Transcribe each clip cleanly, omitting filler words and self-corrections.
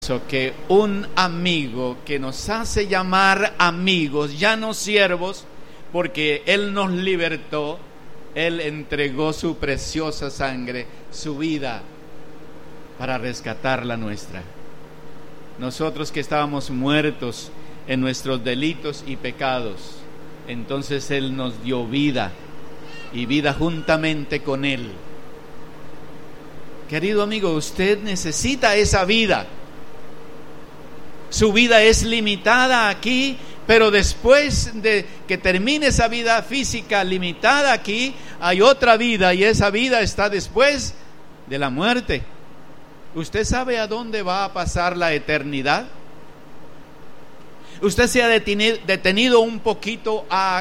que un amigo que nos hace llamar amigos, ya no siervos, porque Él nos libertó, Él entregó su preciosa sangre, su vida, para rescatar la nuestra. Nosotros que estábamos muertos en nuestros delitos y pecados, entonces Él nos dio vida, y vida juntamente con Él. Querido amigo, usted necesita esa vida. Su vida es limitada aquí, pero después de que termine esa vida física limitada aquí, hay otra vida, y esa vida está después de la muerte. ¿Usted sabe a dónde va a pasar la eternidad? Usted se ha detenido un poquito a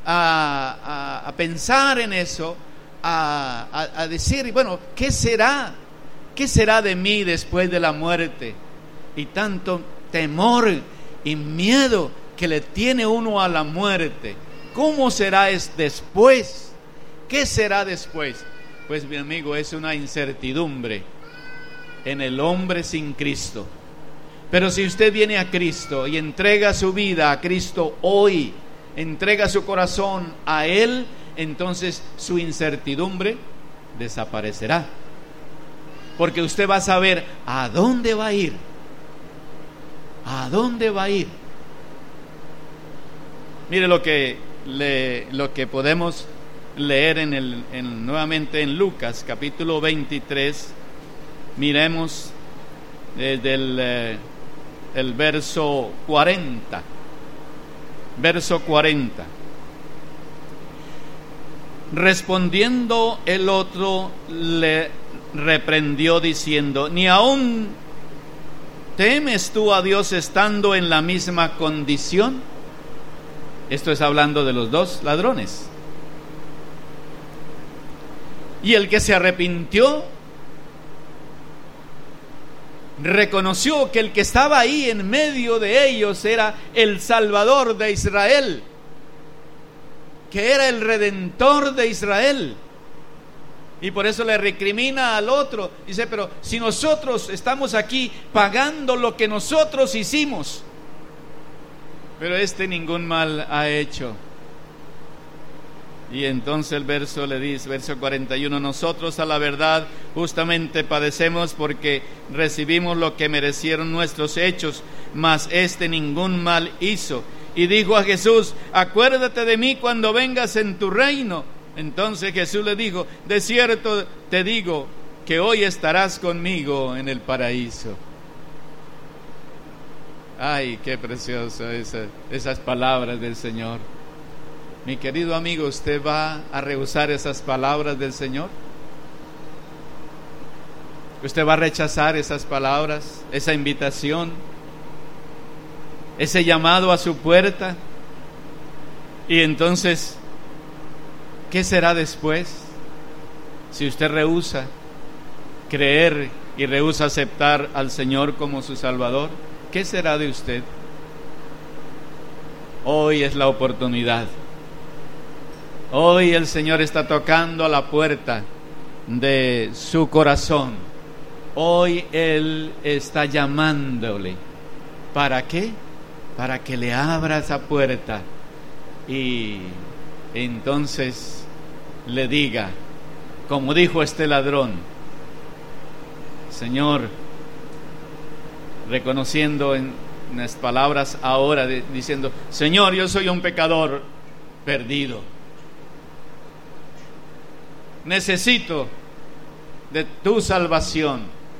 pensar en eso, a decir, bueno, ¿qué será? ¿Qué será de mí después de la muerte? Y tanto temor y miedo que le tiene uno a la muerte. ¿Cómo será después? ¿Qué será después? Pues mi amigo, es una incertidumbre en el hombre sin Cristo. Pero si usted viene a Cristo y entrega su vida a Cristo hoy, entrega su corazón a Él, entonces su incertidumbre desaparecerá. Porque usted va a saber a dónde va a ir. ¿A dónde va a ir? Mire lo que podemos leer nuevamente en Lucas capítulo 23. Miremos desde el verso 40. Verso 40. Respondiendo el otro le reprendió diciendo: ¿ni aún temes tú a Dios estando en la misma condición? Esto es hablando de los dos ladrones. Y el que se arrepintió reconoció que el que estaba ahí en medio de ellos era el Salvador de Israel, que era el Redentor de Israel. Y por eso le recrimina al otro. Dice: pero si nosotros estamos aquí pagando lo que nosotros hicimos, pero este ningún mal ha hecho. Y entonces el verso le dice, verso 41: nosotros a la verdad justamente padecemos porque recibimos lo que merecieron nuestros hechos, mas este ningún mal hizo. Y dijo a Jesús: acuérdate de mí cuando vengas en tu reino. Entonces Jesús le dijo: de cierto te digo que hoy estarás conmigo en el paraíso. Ay, qué preciosas esas palabras del Señor. Mi querido amigo, ¿usted va a rehusar esas palabras del Señor? ¿Usted va a rechazar esas palabras, esa invitación, ese llamado a su puerta? Y entonces, ¿qué será después? Si usted rehúsa creer y rehúsa aceptar al Señor como su Salvador, ¿qué será de usted? Hoy es la oportunidad. Hoy el Señor está tocando a la puerta de su corazón. Hoy Él está llamándole. ¿Para qué? Para que le abra esa puerta y entonces le diga, como dijo este ladrón: Señor, reconociendo en las palabras ahora, diciendo: Señor, yo soy un pecador perdido, necesito de tu salvación,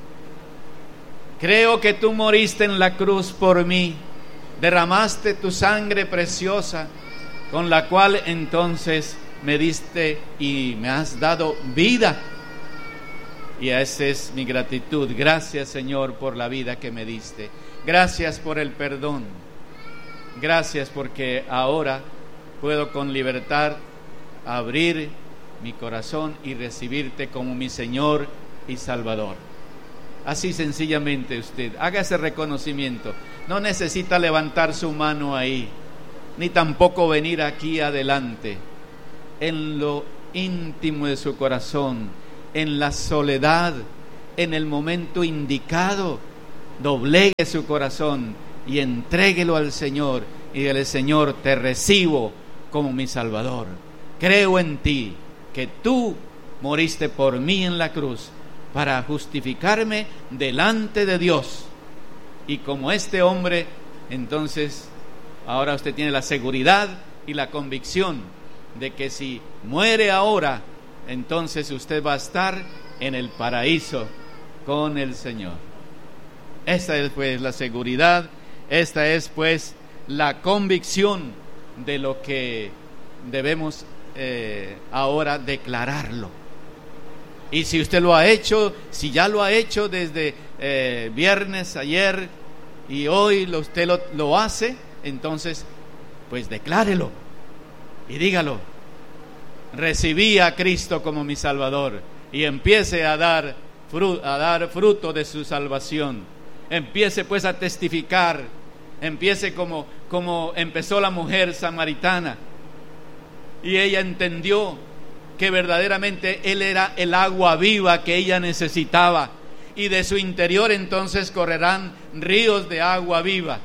creo que tú moriste en la cruz por mí, derramaste tu sangre preciosa, con la cual entonces me diste y me has dado vida, y esa es mi gratitud. Gracias, Señor, por la vida que me diste, gracias por el perdón, gracias porque ahora puedo con libertad abrir mi corazón y recibirte como mi Señor y Salvador. Así sencillamente usted haga ese reconocimiento. No necesita levantar su mano ahí, ni tampoco venir aquí adelante. En lo íntimo de su corazón, en la soledad, en el momento indicado, doblegue su corazón y entréguelo al Señor y dile: Señor, te recibo como mi Salvador. Creo en ti, que tú moriste por mí en la cruz para justificarme delante de Dios. Y como este hombre, entonces ahora usted tiene la seguridad y la convicción de que si muere ahora, entonces usted va a estar en el paraíso con el Señor. Esta es pues la seguridad, esta es pues la convicción de lo que debemos ahora declararlo. Y si usted lo ha hecho, si ya lo ha hecho desde viernes, ayer y hoy usted lo hace, entonces pues declárelo y dígalo: recibí a Cristo como mi Salvador, y empiece a dar fruto de su salvación. Empiece pues a testificar, empiece como empezó la mujer samaritana, y ella entendió que verdaderamente Él era el agua viva que ella necesitaba, y de su interior entonces correrán ríos de agua viva.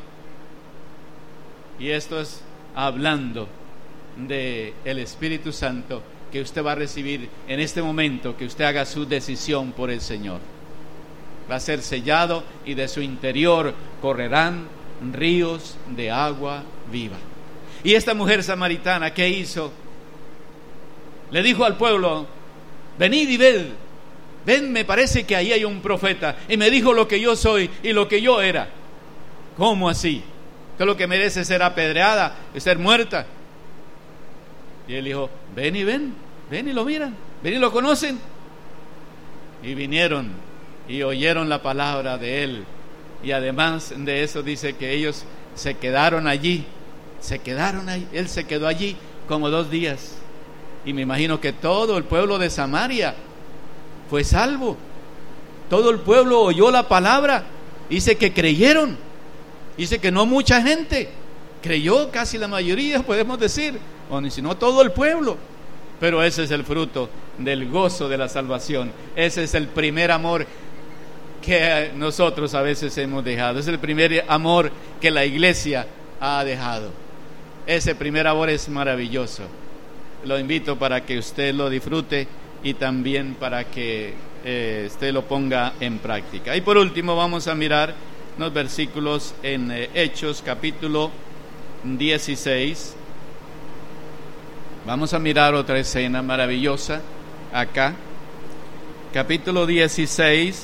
Y esto es hablando de el Espíritu Santo que usted va a recibir en este momento que usted haga su decisión por el Señor. Va a ser sellado y de su interior correrán ríos de agua viva. Y esta mujer samaritana, ¿qué hizo? Le dijo al pueblo: venid y ven, me parece que ahí hay un profeta, y me dijo lo que yo soy y lo que yo era. ¿Cómo así? Usted lo que merece es ser apedreada, es ser muerta. Y él dijo: ven y lo miran, ven y lo conocen. Y vinieron y oyeron la palabra de él. Y además de eso dice que ellos se quedaron allí. Él se quedó allí como 2 días. Y me imagino que todo el pueblo de Samaria fue salvo. Todo el pueblo oyó la palabra. Dice que creyeron. Dice que no mucha gente creyó, casi la mayoría podemos decir, o si no todo el pueblo. Pero ese es el fruto del gozo de la salvación. Ese es el primer amor que nosotros a veces hemos dejado. Es el primer amor que la iglesia ha dejado. Ese primer amor es maravilloso. Lo invito para que usted lo disfrute y también para que usted lo ponga en práctica. Y por último vamos a mirar unos versículos en Hechos capítulo 16. Vamos a mirar otra escena maravillosa acá. Capítulo 16.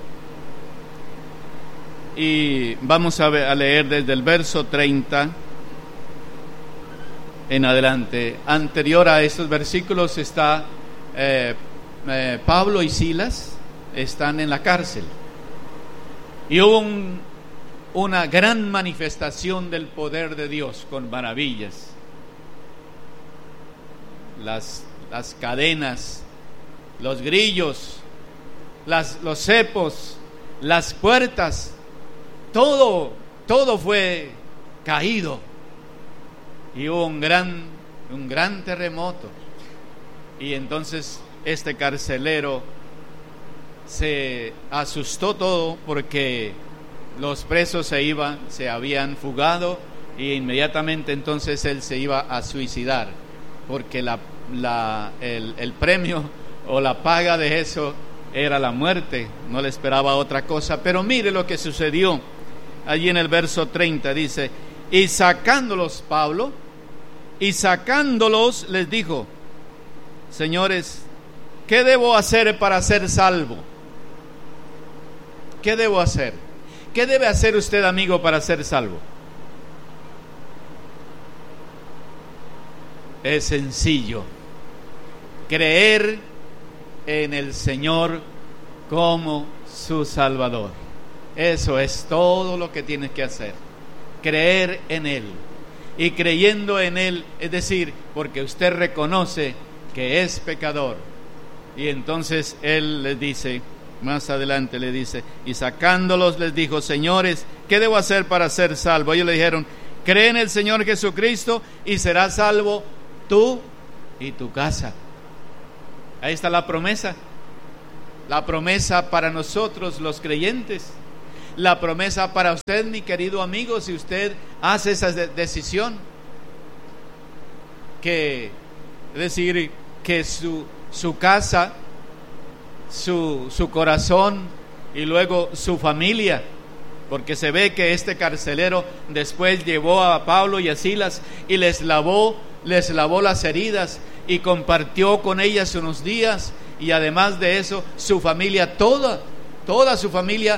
Y vamos a leer desde el verso 30 en adelante. Anterior a estos versículos está Pablo y Silas están en la cárcel. Y hubo una gran manifestación del poder de Dios con maravillas. Las cadenas, los grillos, los cepos, las puertas, todo fue caído. Y hubo un gran terremoto. Y entonces este carcelero se asustó todo porque los presos se habían fugado, y inmediatamente entonces él se iba a suicidar, porque el premio o la paga de eso era la muerte. No le esperaba otra cosa. Pero mire lo que sucedió allí en el verso 30. Dice: y sacándolos Pablo, les dijo: señores, ¿qué debo hacer para ser salvo? ¿Qué debo hacer? ¿Qué debe hacer usted, amigo, para ser salvo? Es sencillo: creer en el Señor como su Salvador. Eso es todo lo que tienes que hacer. Creer en Él. Y creyendo en Él, es decir, porque usted reconoce que es pecador. Y entonces Él les dice, más adelante le dice: y sacándolos les dijo: señores, ¿qué debo hacer para ser salvo? Ellos le dijeron: cree en el Señor Jesucristo y serás salvo tú y tu casa. Ahí está la promesa para nosotros los creyentes. la promesa para usted, mi querido amigo, si usted hace esa decisión. Es decir, que su casa, su corazón y luego su familia, porque se ve que este carcelero después llevó a Pablo y a Silas y les lavó las heridas y compartió con ellas unos días, y además de eso su familia, toda su familia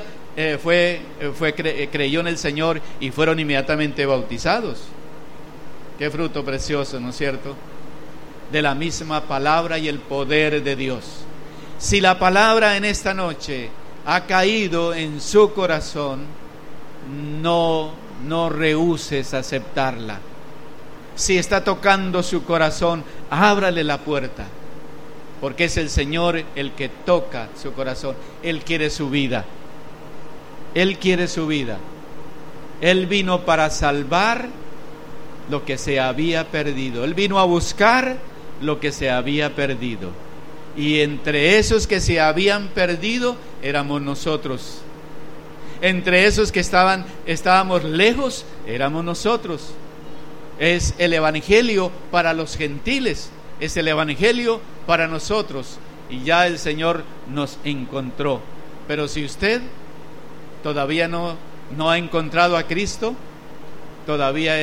creyó en el Señor y fueron inmediatamente bautizados. Qué fruto precioso, ¿no es cierto?, de la misma palabra y el poder de Dios. Si la palabra en esta noche ha caído en su corazón, no rehúses aceptarla. Si está tocando su corazón, ábrale la puerta, porque es el Señor el que toca su corazón. Él quiere su vida. Él quiere su vida. Él vino para salvar lo que se había perdido. Él vino a buscar lo que se había perdido. Y entre esos que se habían perdido éramos nosotros. Entre esos que estábamos lejos éramos nosotros. Es el evangelio para los gentiles, es el evangelio para nosotros, y ya el Señor nos encontró. Pero si usted todavía no ha encontrado a Cristo, todavía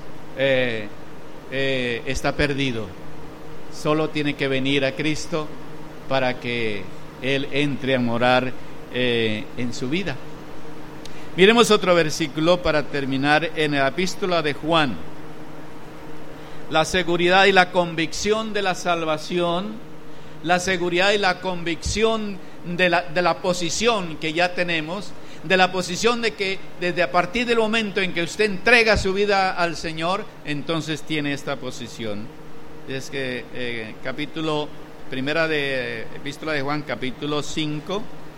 está perdido. Solo tiene que venir a Cristo para que Él entre a morar en su vida. Miremos otro versículo para terminar, en la epístola de Juan. La seguridad y la convicción de la salvación, la seguridad y la convicción de la posición que ya tenemos, de la posición de que desde a partir del momento en que usted entrega su vida al Señor, entonces tiene esta posición. Es que epístola de Juan, capítulo 5,